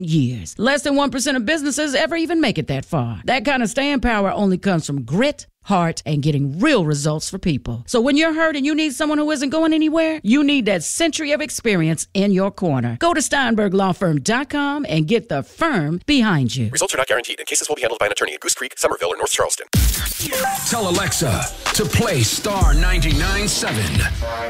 years. Less than 1% of businesses ever even make it that far. That kind of staying power only comes from grit, heart, and getting real results for people. So when you're hurt and you need someone who isn't going anywhere, you need that century of experience in your corner. Go to SteinbergLawFirm.com and get the firm behind you. Results are not guaranteed, and cases will be handled by an attorney in Goose Creek, Somerville, or North Charleston. Tell Alexa to play Star 99.7.